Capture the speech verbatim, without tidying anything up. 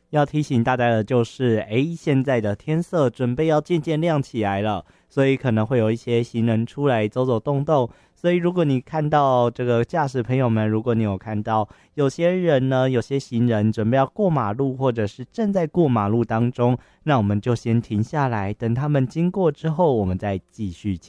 要提醒大家的就是，诶，现在的天色准备要渐渐亮起来了，所以可能会有一些行人出来走走动动。所以如果你看到这个驾驶朋友们，如果你有看到有些人呢，有些行人准备要过马路，或者是正在过马路当中，那我们就先停下来，等他们经过之后，我们再继续前